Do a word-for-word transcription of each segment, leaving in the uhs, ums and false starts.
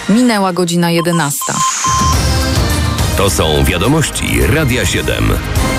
Minęła godzina jedenasta. To są wiadomości Radia siedem.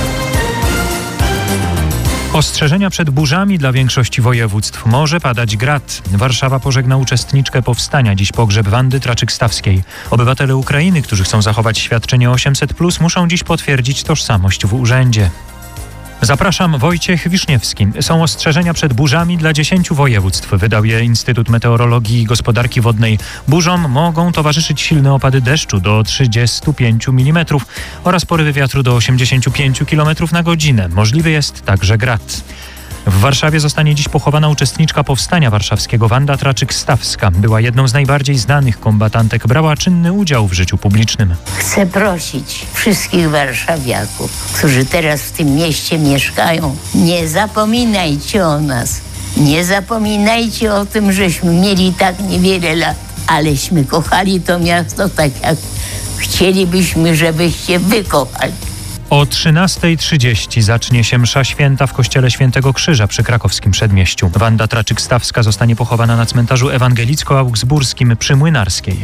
Ostrzeżenia przed burzami dla większości województw. Może padać grad. Warszawa pożegna uczestniczkę powstania. Dziś pogrzeb Wandy Traczyk-Stawskiej. Obywatele Ukrainy, którzy chcą zachować świadczenie osiemset plus, muszą dziś potwierdzić tożsamość w urzędzie. Zapraszam, Wojciech Wiszniewski. Są ostrzeżenia przed burzami dla dziesięciu województw. Wydał je Instytut Meteorologii i Gospodarki Wodnej. Burzom mogą towarzyszyć silne opady deszczu do trzydziestu pięciu milimetrów oraz porywy wiatru do osiemdziesięciu pięciu kilometrów na godzinę. Możliwy jest także grad. W Warszawie zostanie dziś pochowana uczestniczka powstania warszawskiego Wanda Traczyk-Stawska. Była jedną z najbardziej znanych kombatantek. Brała czynny udział w życiu publicznym. Chcę prosić wszystkich warszawiaków, którzy teraz w tym mieście mieszkają, nie zapominajcie o nas. Nie zapominajcie o tym, żeśmy mieli tak niewiele lat, aleśmy kochali to miasto tak, jak chcielibyśmy, żebyście wy kochali. O trzynasta trzydzieści zacznie się msza święta w kościele Świętego Krzyża przy krakowskim Przedmieściu. Wanda Traczyk-Stawska zostanie pochowana na cmentarzu ewangelicko-augsburskim przy Młynarskiej.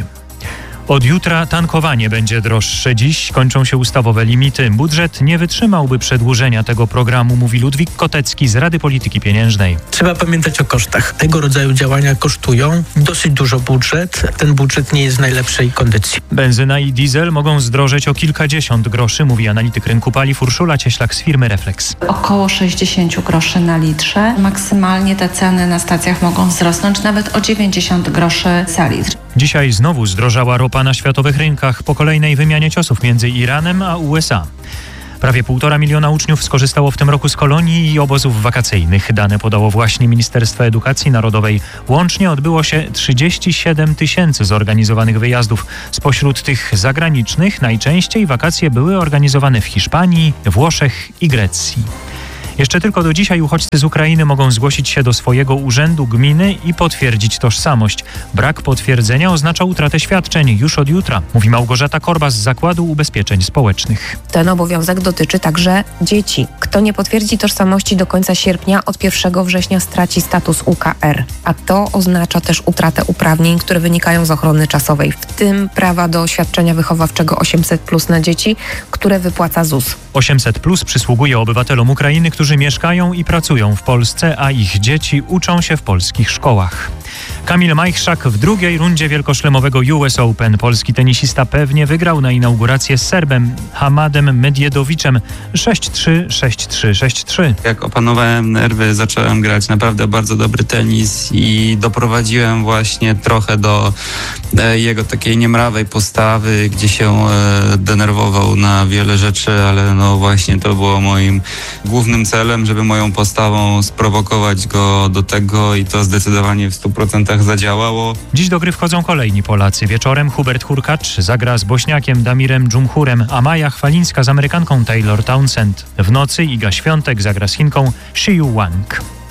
Od jutra tankowanie będzie droższe. Dziś kończą się ustawowe limity. Budżet nie wytrzymałby przedłużenia tego programu, mówi Ludwik Kotecki z Rady Polityki Pieniężnej. Trzeba pamiętać o kosztach. Tego rodzaju działania kosztują dosyć dużo budżet. Ten budżet nie jest w najlepszej kondycji. Benzyna i diesel mogą zdrożeć o kilkadziesiąt groszy, mówi analityk rynku paliw Urszula Cieślak z firmy Reflex. Około sześćdziesiąt groszy na litrze. Maksymalnie te ceny na stacjach mogą wzrosnąć nawet o dziewięćdziesiąt groszy za litr. Dzisiaj znowu zdrożała ropa na światowych rynkach po kolejnej wymianie ciosów między Iranem a U S A. Prawie półtora miliona uczniów skorzystało w tym roku z kolonii i obozów wakacyjnych. Dane podało właśnie Ministerstwo Edukacji Narodowej. Łącznie odbyło się trzydzieści siedem tysięcy zorganizowanych wyjazdów. Spośród tych zagranicznych najczęściej wakacje były organizowane w Hiszpanii, Włoszech i Grecji. Jeszcze tylko do dzisiaj uchodźcy z Ukrainy mogą zgłosić się do swojego urzędu gminy i potwierdzić tożsamość. Brak potwierdzenia oznacza utratę świadczeń już od jutra, mówi Małgorzata Korba z Zakładu Ubezpieczeń Społecznych. Ten obowiązek dotyczy także dzieci. Kto nie potwierdzi tożsamości do końca sierpnia, od pierwszego września straci status U K R, a to oznacza też utratę uprawnień, które wynikają z ochrony czasowej, w tym prawa do świadczenia wychowawczego osiemset plus na dzieci, które wypłaca Z U S. osiemset plus przysługuje obywatelom Ukrainy, którzy mieszkają i pracują w Polsce, a ich dzieci uczą się w polskich szkołach. Kamil Majchrzak w drugiej rundzie wielkoszlemowego U S Open. Polski tenisista pewnie wygrał na inaugurację z Serbem Hamadem Medjedoviczem sześć trzy, sześć trzy, sześć trzy. Jak opanowałem nerwy, zacząłem grać naprawdę bardzo dobry tenis i doprowadziłem właśnie trochę do e, jego takiej niemrawej postawy, gdzie się e, denerwował na wiele rzeczy, ale no właśnie to było moim głównym celem, żeby moją postawą sprowokować go do tego i to zdecydowanie w stu procentach zadziałało. Dziś do gry wchodzą kolejni Polacy. Wieczorem Hubert Hurkacz zagra z Bośniakiem Damirem Dżumhurem, a Maja Chwalińska z Amerykanką Taylor Townsend. W nocy Iga Świątek zagra z Chinką Xiyu Wang.